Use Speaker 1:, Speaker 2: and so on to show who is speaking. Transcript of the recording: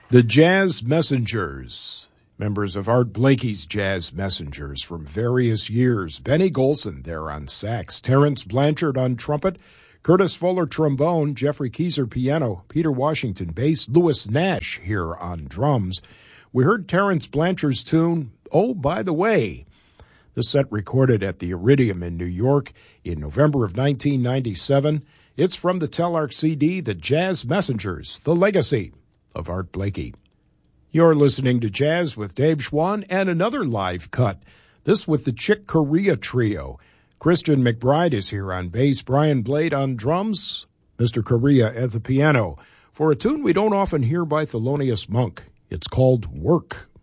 Speaker 1: The Jazz Messengers, members of Art Blakey's Jazz Messengers from various years. Benny Golson there on sax, Terrence Blanchard on trumpet, Curtis Fuller trombone, Jeffrey Keyser piano, Peter Washington bass, Louis Nash here on drums. We heard Terrence Blanchard's tune, Oh, By the Way. This set recorded at the Iridium in New York in November of 1997. It's from the Telarc CD, The Jazz Messengers, The Legacy of Art Blakey. You're listening to Jazz with Dave Schwann and another live cut, this with the Chick Corea Trio. Christian McBride is here on bass, Brian Blade on drums, Mr. Corea at the piano, for a tune we don't often hear by Thelonious Monk. It's called Work.